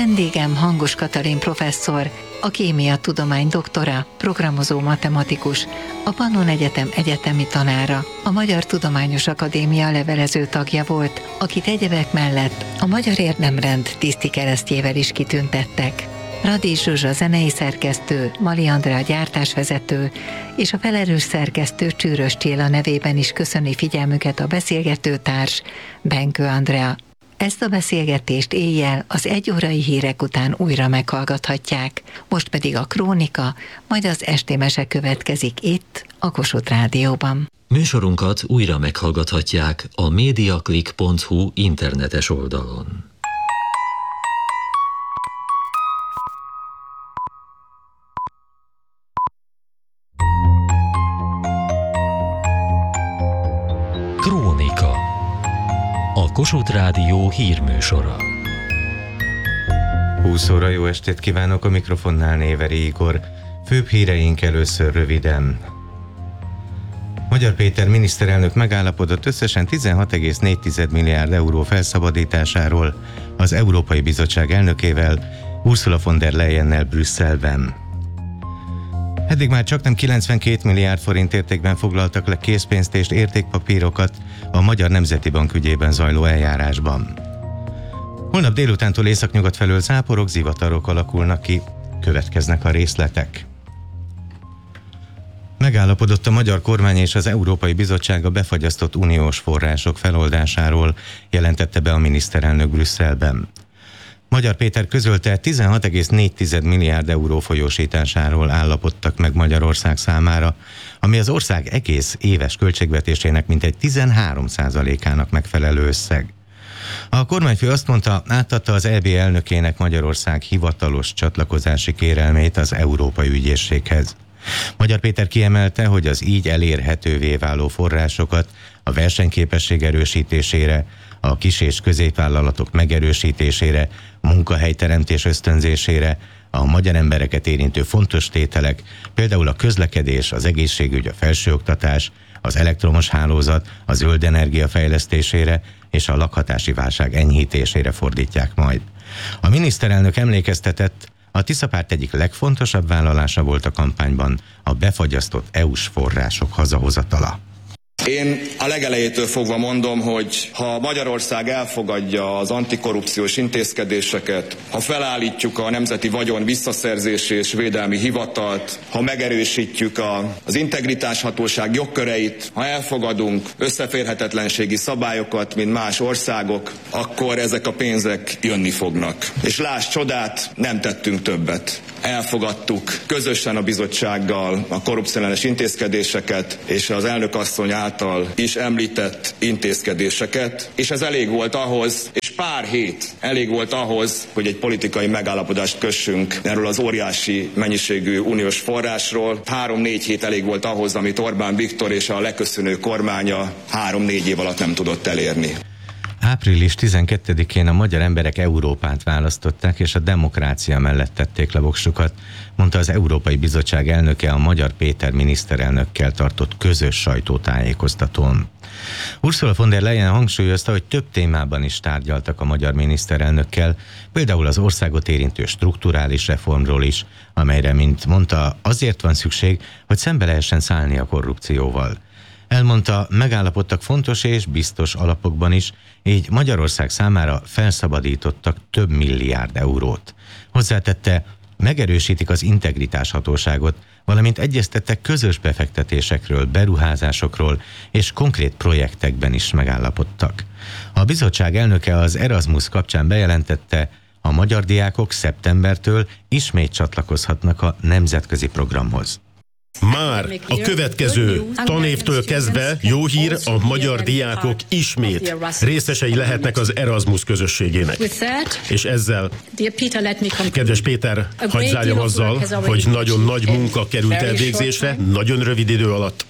Vendégem Hangos Katalin professzor, a kémiatudomány doktora, programozó matematikus, a Pannon Egyetem egyetemi tanára, a Magyar Tudományos Akadémia levelező tagja volt, akit egyebek mellett a Magyar Érdemrend tisztikeresztjével is kitüntettek. Radics Zsuzsa zenei szerkesztő, Mali Andrea gyártásvezető és a felelős szerkesztő Csűrös Csilla nevében is köszöni figyelmüket a beszélgetőtárs, Benkő Andrea. Ezt a beszélgetést éjjel az 1 órai hírek után újra meghallgathatják, most pedig a krónika, majd az esti mese következik itt, a Kossuth Rádióban. Műsorunkat újra meghallgathatják a mediaclick.hu internetes oldalon. Krónika. A Kossuth Rádió hírműsora. 20 óra, jó estét kívánok, a mikrofonnál Néveri Igor. Főbb híreink először röviden. Magyar Péter miniszterelnök megállapodott összesen 16,4 milliárd euró felszabadításáról az Európai Bizottság elnökével, Ursula von der Leyennel Brüsszelben. Eddig már csaknem 92 milliárd forint értékben foglaltak le készpénzt és értékpapírokat a Magyar Nemzeti Bank ügyében zajló eljárásban. Holnap délutántól északnyugat felől záporok, zivatarok alakulnak ki, következnek a részletek. Megállapodott a magyar kormány és az Európai Bizottság a befagyasztott uniós források feloldásáról, jelentette be a miniszterelnök Brüsszelben. Magyar Péter közölte, 16,4 milliárd euró folyósításáról állapodtak meg Magyarország számára, ami az ország egész éves költségvetésének mintegy 13%-ának megfelelő összeg. A kormányfő azt mondta, átadta az EB elnökének Magyarország hivatalos csatlakozási kérelmét az Európai Ügyészséghez. Magyar Péter kiemelte, hogy az így elérhetővé váló forrásokat a versenyképesség erősítésére, a kis- és középvállalatok megerősítésére, munkahelyteremtés ösztönzésére, a magyar embereket érintő fontos tételek, például a közlekedés, az egészségügy, a felsőoktatás, az elektromos hálózat, a zöld energia fejlesztésére és a lakhatási válság enyhítésére fordítják majd. A miniszterelnök emlékeztetett, a Tiszapárt egyik legfontosabb vállalása volt a kampányban a befagyasztott EU-s források hazahozatala. Én a legelejétől fogva mondom, hogy ha Magyarország elfogadja az antikorrupciós intézkedéseket, ha felállítjuk a Nemzeti Vagyon Visszaszerzési és Védelmi Hivatalt, ha megerősítjük az integritáshatóság jogköreit, ha elfogadunk összeférhetetlenségi szabályokat, mint más országok, akkor ezek a pénzek jönni fognak. És láss csodát, nem tettünk többet. Elfogadtuk közösen a bizottsággal a korrupcióellenes intézkedéseket és az elnökasszony által is említett intézkedéseket, és ez elég volt ahhoz, és pár hét elég volt ahhoz, hogy egy politikai megállapodást kössünk erről az óriási mennyiségű uniós forrásról. 3-4 hét elég volt ahhoz, amit Orbán Viktor és a leköszönő kormánya 3-4 év alatt nem tudott elérni. Április 12-én a magyar emberek Európát választották, és a demokrácia mellett tették le voksukat, mondta az Európai Bizottság elnöke a Magyar Péter miniszterelnökkel tartott közös sajtótájékoztatón. Ursula von der Leyen hangsúlyozta, hogy több témában is tárgyaltak a magyar miniszterelnökkel, például az országot érintő strukturális reformról is, amelyre, mint mondta, azért van szükség, hogy szembe lehessen szállni a korrupcióval. Elmondta, megállapodtak fontos és biztos alapokban is, így Magyarország számára felszabadítottak több milliárd eurót. Hozzátette, megerősítik az integritáshatóságot, valamint egyeztettek közös befektetésekről, beruházásokról és konkrét projektekben is megállapodtak. A bizottság elnöke az Erasmus kapcsán bejelentette, a magyar diákok szeptembertől ismét csatlakozhatnak a nemzetközi programhoz. Már a következő tanévtől kezdve jó hír, a magyar diákok ismét részesei lehetnek az Erasmus közösségének. És ezzel, kedves Péter, hadd zárjam azzal, hogy nagyon nagy munka került elvégzésre, nagyon rövid idő alatt.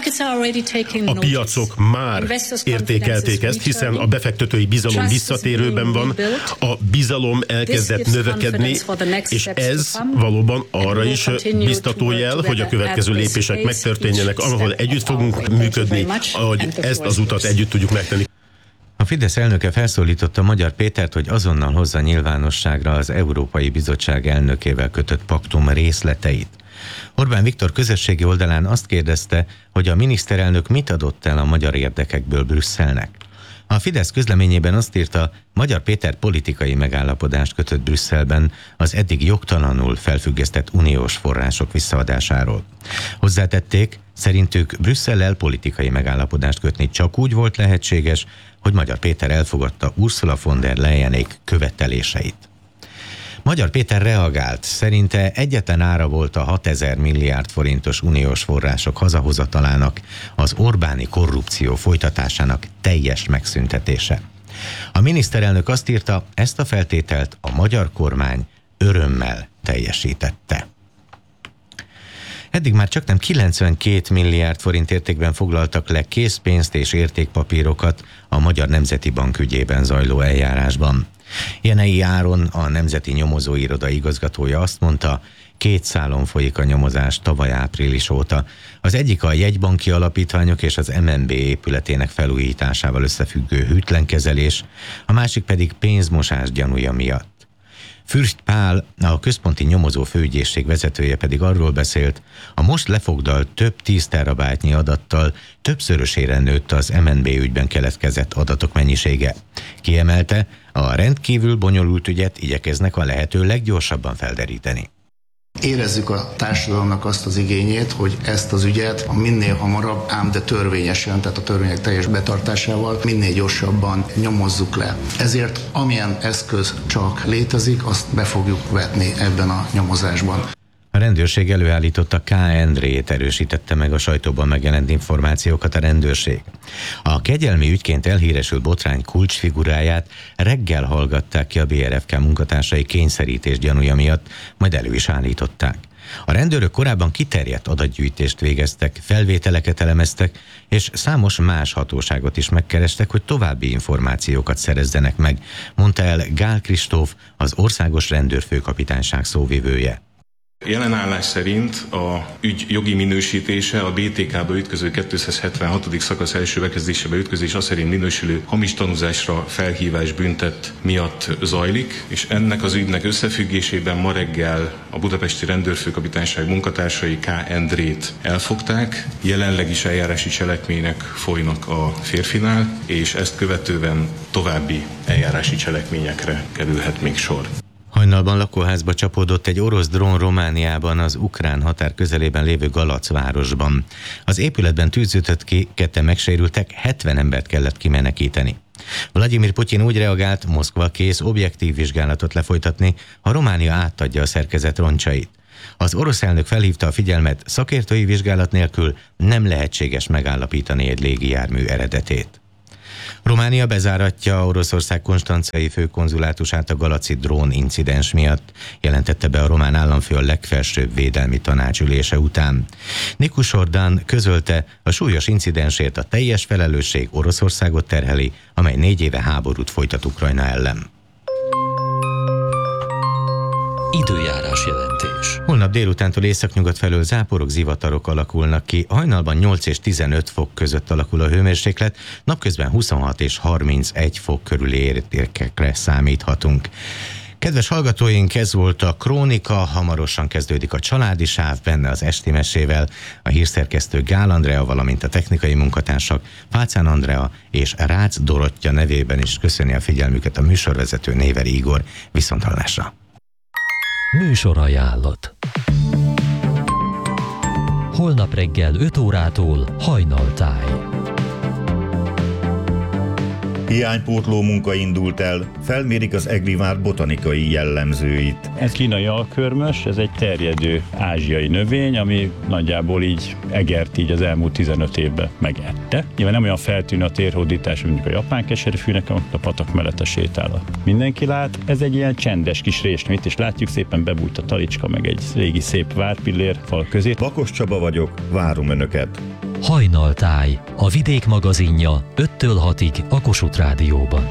A piacok már értékelték ezt, hiszen a befektetői bizalom visszatérőben van, a bizalom elkezdett növekedni, és ez valóban arra is biztató jel, hogy a következő lépések megtörténjenek, ahol együtt fogunk működni, ahogy ezt az utat együtt tudjuk megtenni. A Fidesz elnöke felszólította Magyar Pétert, hogy azonnal hozza nyilvánosságra az Európai Bizottság elnökével kötött paktum részleteit. Orbán Viktor közösségi oldalán azt kérdezte, hogy a miniszterelnök mit adott el a magyar érdekekből Brüsszelnek. A Fidesz közleményében azt írta, Magyar Péter politikai megállapodást kötött Brüsszelben az eddig jogtalanul felfüggesztett uniós források visszaadásáról. Hozzátették, szerintük Brüsszellel politikai megállapodást kötni csak úgy volt lehetséges, hogy Magyar Péter elfogadta Ursula von der Leyenék követeléseit. Magyar Péter reagált, szerinte egyetlen ára volt a 6000 milliárd forintos uniós források hazahozatalának, az Orbáni korrupció folytatásának teljes megszüntetése. A miniszterelnök azt írta, ezt a feltételt a magyar kormány örömmel teljesítette. Eddig már csaknem 92 milliárd forint értékben foglaltak le készpénzt és értékpapírokat a Magyar Nemzeti Bank ügyében zajló eljárásban. Jenei Áron, a Nemzeti Nyomozóiroda igazgatója azt mondta, 2 szálon folyik a nyomozás tavaly április óta. Az egyik a jegybanki alapítványok és az MNB épületének felújításával összefüggő hűtlenkezelés, a másik pedig pénzmosás gyanúja miatt. Fürst Pál, a központi nyomozó főügyészség vezetője pedig arról beszélt, a most lefogdalt több 10 terabájtnyi adattal többszörösére nőtt az MNB ügyben keletkezett adatok mennyisége. Kiemelte, a rendkívül bonyolult ügyet igyekeznek a lehető leggyorsabban felderíteni. Érezzük a társadalomnak azt az igényét, hogy ezt az ügyet minél hamarabb, ám de törvényesen, tehát a törvények teljes betartásával minél gyorsabban nyomozzuk le. Ezért amilyen eszköz csak létezik, azt be fogjuk vetni ebben a nyomozásban. A rendőrség előállította K. Endrét, erősítette meg a sajtóban megjelent információkat a rendőrség. A kegyelmi ügyként elhíresült botrány kulcsfiguráját reggel hallgatták ki a BRFK munkatársai kényszerítés gyanúja miatt, majd elő is állították. A rendőrök korábban kiterjedt adatgyűjtést végeztek, felvételeket elemeztek, és számos más hatóságot is megkerestek, hogy további információkat szerezzenek meg, mondta el Gál Kristóf, az Országos Rendőrfőkapitányság szóvivője. Jelen állás szerint a ügy jogi minősítése a BTK-ba ütköző 276. szakasz első bekezdésébe ütközés azt szerint minősülő hamis tanúzásra felhívás büntet miatt zajlik, és ennek az ügynek összefüggésében ma reggel a Budapesti Rendőrfőkapitányság munkatársai K. Endrét elfogták. Jelenleg is eljárási cselekmények folynak a férfinál, és ezt követően további eljárási cselekményekre kerülhet még sor. Hajnalban lakóházba csapódott egy orosz drón Romániában, az ukrán határ közelében lévő Galac városban. Az épületben tűz ütött ki, 2 megsérültek, 70 embert kellett kimenekíteni. Vladimir Putyin úgy reagált, Moszkva kész objektív vizsgálatot lefolytatni, ha Románia átadja a szerkezet roncsait. Az orosz elnök felhívta a figyelmet, szakértői vizsgálat nélkül nem lehetséges megállapítani egy légijármű eredetét. Románia bezáratja Oroszország konstanciai főkonzulátusát a galaci drón incidens miatt, jelentette be a román államfő a legfelsőbb védelmi tanácsülése után. Nikus Ordan közölte, a súlyos incidensért a teljes felelősség Oroszországot terheli, amely 4 éve háborút folytat Ukrajna ellen. Időjárás jelentés. Holnap délutántól északnyugat felől záporok, zivatarok alakulnak ki, hajnalban 8 és 15 fok között alakul a hőmérséklet, napközben 26 és 31 fok körüli értékekre számíthatunk. Kedves hallgatóink, ez volt a Krónika, hamarosan kezdődik a Családi Sáv, benne az esti mesével, a hírszerkesztő Gál Andrea, valamint a technikai munkatársak Fácán Andrea és Rácz Dorottya nevében is köszöni a figyelmüket a műsorvezető Néveri Igor. Viszonthallásra! Műsorajánlat. Holnap reggel 5 órától Hajnaltáj. Hiánypótló munka indult el, felmérik az Eglivár botanikai jellemzőit. Ez kínai alkörmös, ez egy terjedő ázsiai növény, ami nagyjából így egert így az elmúlt 15 évben megette. Nyilván nem olyan feltűnő a térhódítás, mint a japán keserűfűnek, amit a patak mellette sétál. Mindenki lát, ez egy ilyen csendes kis résnyit, és látjuk, szépen bebújt a talicska, meg egy régi szép várpillér fal közé. Bakos Csaba vagyok, várom Önöket! Hajnaltáj, a Vidék magazinja 5-től 6-ig a Kossuth Rádióban.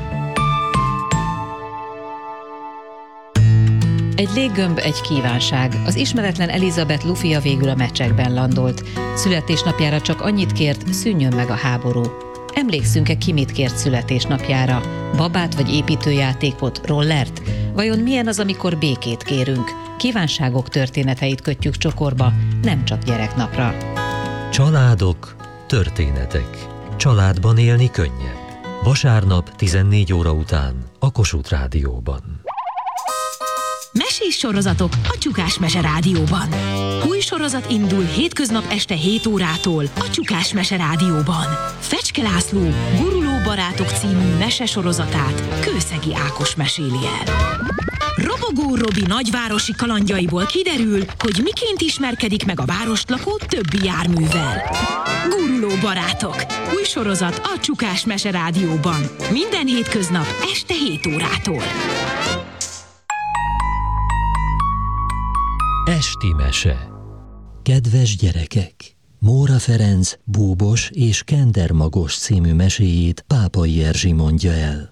Egy léggömb, egy kívánság. Az ismeretlen Elizabeth lufia végül a meccsekben landolt. Születésnapjára csak annyit kért, szűnjön meg a háború. Emlékszünk-e, ki mit kért születésnapjára? Babát vagy építőjátékot, rollert? Vajon milyen az, amikor békét kérünk? Kívánságok történeteit kötjük csokorba, nem csak gyereknapra. Családok, történetek. Családban élni könnyebb. Vasárnap 14 óra után a Kossuth Rádióban. Mesés sorozatok a Csukás Mese Rádióban. Új sorozat indul hétköznap este 7 órától a Csukás Mese Rádióban. Fecske László Guruló barátok című mese sorozatát Kőszegi Ákos meséli el. Robogó Robi nagyvárosi kalandjaiból kiderül, hogy miként ismerkedik meg a várost lakó többi járművel. Guruló barátok. Új sorozat a Csukás Mese Rádióban. Minden hétköznap este 7 órától. Esti mese. Kedves gyerekek! Móra Ferenc Búbos és Kender Magos című meséjét Pápai Erzsi mondja el.